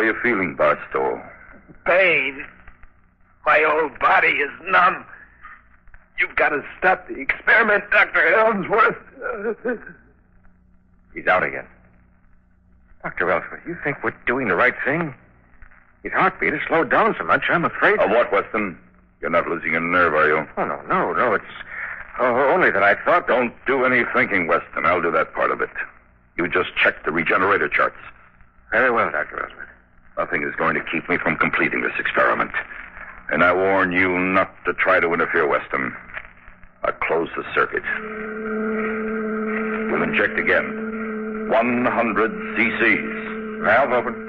you feeling, Barstow? Pain. My whole body is numb. You've got to stop the experiment, Dr. Ellsworth. He's out again. Dr. Ellsworth, you think we're doing the right thing? His heartbeat has slowed down so much, I'm afraid... What, Weston? You're not losing a nerve, are you? Oh, no. It's only that I thought... Don't do any thinking, Weston. I'll do that part of it. You just check the regenerator charts. Very well, Dr. Ellsworth. Nothing is going to keep me from completing this experiment. And I warn you not to try to interfere, Weston. I'll close the circuit. We'll inject again. 100 cc's. Valve open.